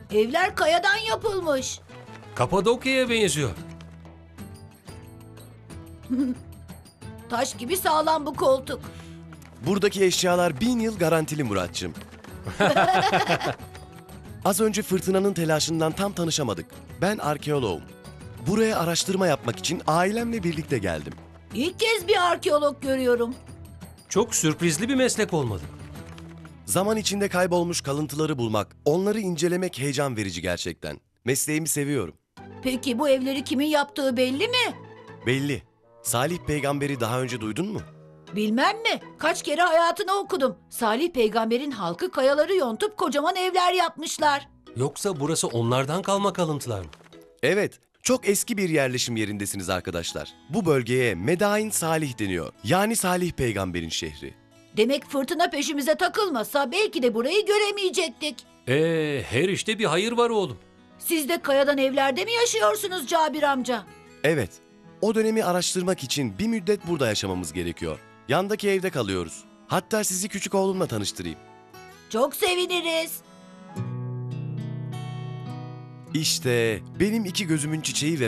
Evler kayadan yapılmış. Kapadokya'ya benziyor. Taş gibi sağlam bu koltuk. Buradaki eşyalar 1000 yıl garantili Muratçım. Az önce fırtınanın telaşından tam tanışamadık. Ben arkeoloğum. Buraya araştırma yapmak için ailemle birlikte geldim. İlk kez bir arkeolog görüyorum. Çok sürprizli bir meslek olmalı. Zaman içinde kaybolmuş kalıntıları bulmak, onları incelemek heyecan verici gerçekten. Mesleğimi seviyorum. Peki bu evleri kimin yaptığı belli mi? Belli. Salih peygamberi daha önce duydun mu? Bilmem mi? Kaç kere hayatını okudum. Salih peygamberin halkı kayaları yontup kocaman evler yapmışlar. Yoksa burası onlardan kalma kalıntılar mı? Evet, çok eski bir yerleşim yerindesiniz arkadaşlar. Bu bölgeye Medain Salih deniyor. Yani Salih peygamberin şehri. Demek fırtına peşimize takılmasa belki de burayı göremeyecektik. Her işte bir hayır var oğlum. Siz de kayadan evlerde mi yaşıyorsunuz Cabir amca? Evet, o dönemi araştırmak için bir müddet burada yaşamamız gerekiyor. Yandaki evde kalıyoruz. Hatta sizi küçük oğlumla tanıştırayım. Çok seviniriz. İşte benim iki gözümün çiçeği ve